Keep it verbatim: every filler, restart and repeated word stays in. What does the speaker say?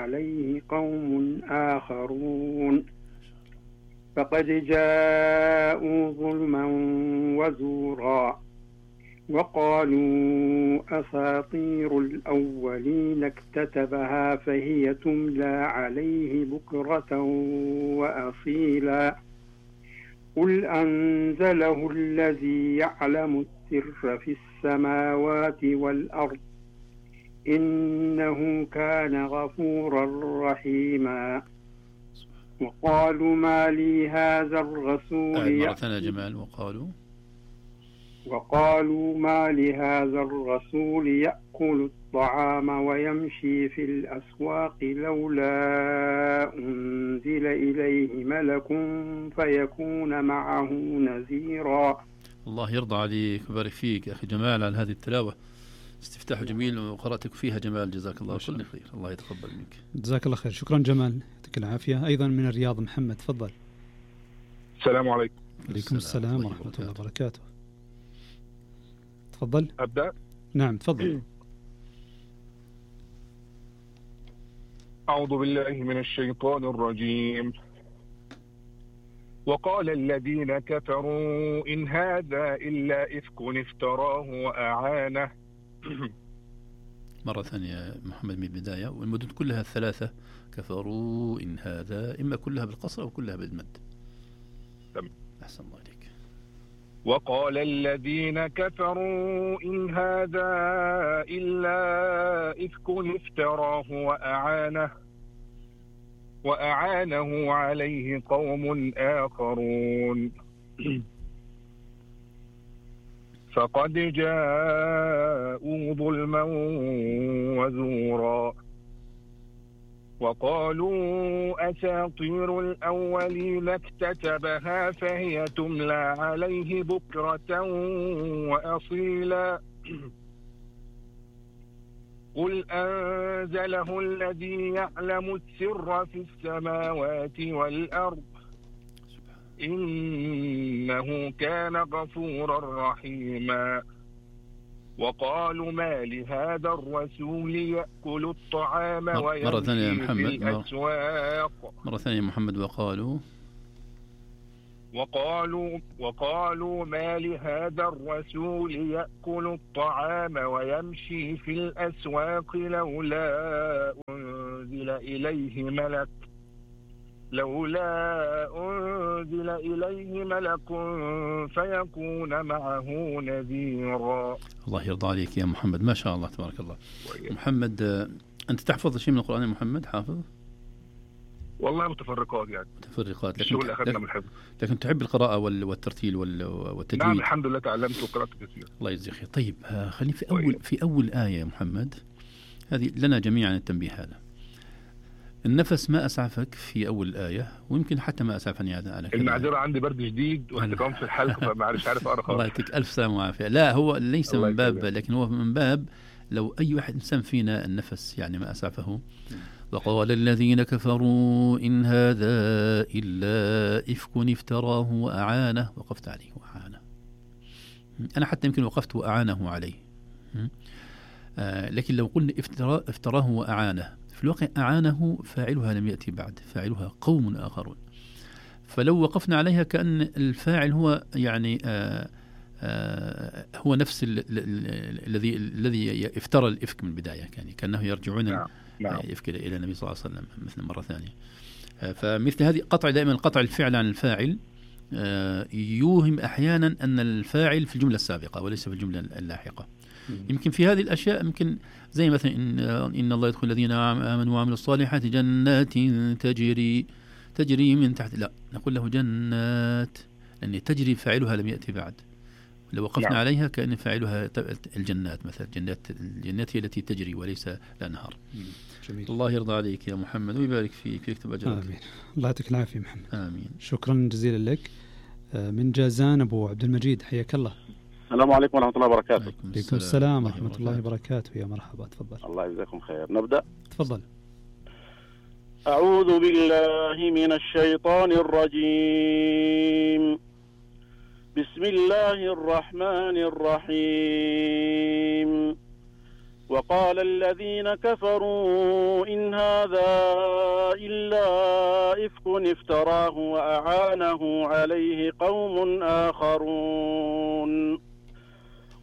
عليه قوم آخرون فقد جاءوا ظلما وزورا وقالوا أساطير الأولين اكتتبها فهي تملى عليه بكرة وأصيلا قل أنزله الذي يعلم السر في السماوات والأرض إنه كان غفورا رحيما وقالوا ما لي هذا الرسول مرة ثانية جمال وقالوا وقالوا ما لهذا الرسول يأكل الطعام ويمشي في الأسواق لولا أنزل إليه ملك فيكون معه نذيرا. الله يرضى عليك ويبارك فيك أخي جمال على هذه التلاوة، استفتاح جميل وقرأتك فيها جمال، جزاك الله كل خير، الله يتقبل منك. جزاك الله خير، شكرا جمال، يعطيك العافية. أيضا من الرياض محمد، تفضل. السلام عليكم. عليكم السلام ورحمة الله وبركاته. تفضل. أبدأ؟ نعم تفضل. أعوذ بالله من الشيطان الرجيم. وقال الذين كفروا إن هذا إلا إفك افتراه وأعانه. مرة ثانية محمد من البداية، والمدود كلها الثلاثة كفروا إن هذا، إما كلها بالقصر أو كلها بالمد. تمام. أحسن الله عليك. وقال الذين كفروا إن هذا إلا إفك افتراه وأعانه وأعانه عليه قوم آخرون فقد جاءوا ظلما وزورا وقالوا أساطير الأولين اكتتبها فهي تملى عليه بكرة وأصيلا قل أنزله الذي يعلم السر في السماوات والأرض إنه كان غفورا رحيما وقالوا ما لهذا الرسول يأكل الطعام ويمشي في الأسواق. مرة ثانية محمد. وقالوا وقالوا وقالوا ما لهذا الرسول يأكل الطعام ويمشي في الأسواق لولا أنزل إليه ملك لولا أنزل إليه ملك فيكون معه نذيرا. الله يرضى عليك يا محمد، ما شاء الله تبارك الله. محمد أنت تحفظ شيء من القرآن يا محمد؟ حافظ؟ والله متفرقات يعني متفرقات، لكن الشغل أخذنا من الحفظ، لكن تحب القراءة والترتيل والتجويد. نعم الحمد لله تعلمت وقرأت كثير. الله يجزيك خير. طيب خليني في أول في أول آية يا محمد، هذه لنا جميعا التنبيه هذا. النفس ما أسعفك في أول الآية، ويمكن حتى ما أسعفني هذا على المعذرة، عندي برد جديد وأنت كمان في الحلقة فما عارف عارف أقرأ. الله يعطيك ألف سلامة وعافية. لا هو ليس من باب، لكن هو من باب لو أي واحد إنسان فينا النفس يعني ما أسعفه. وقال الذين كفروا إن هذا إلا إفك افتراه وأعانه. وقفت عليه وأعانه، أنا حتى يمكن وقفت وأعانه عليه، آه لكن لو قلنا افتراه, افتراه وأعانه، في الواقع أعانه فاعلها لم يأتي بعد، فاعلها قوم آخرون. فلو وقفنا عليها كأن الفاعل هو يعني آه آه هو نفس الذي الذي افترى الإفك من البداية، يعني كأنه يرجعون نعم. نعم. يفك إلى النبي صلى الله عليه وسلم مثل مرة ثانية. آه فمثل هذه قطع دائما قطع الفعل عن الفاعل آه يوهم أحيانا أن الفاعل في الجملة السابقة وليس في الجملة اللاحقة. يمكن في هذه الأشياء يمكن زي مثلا إن, إن الله يدخل الذين آمنوا وعملوا الصالحات جنات تجري تجري من تحت، لا نقول له جنات لأن تجري فاعلها لم يأتي بعد. لو وقفنا نعم. عليها كأن فاعلها الجنات مثلا، جنات الجنات هي التي تجري وليس الأنهار. جميل. الله يرضى عليك يا محمد ويبارك فيك ويكتب أجرك. آمين. الله يعطيك العافية محمد. آمين. شكرا جزيلا لك. من جازان أبو عبد المجيد، حياك الله. السلام عليكم ورحمة الله وبركاته. عليكم السلام ورحمة الله وبركاته. يا مرحبا، تفضل. الله يجزاكم خير. نبدأ. تفضل. أعوذ بالله من الشيطان الرجيم. بسم الله الرحمن الرحيم. وقال الذين كفروا إن هذا إلا إفك افتراه وأعانه عليه قوم آخرون.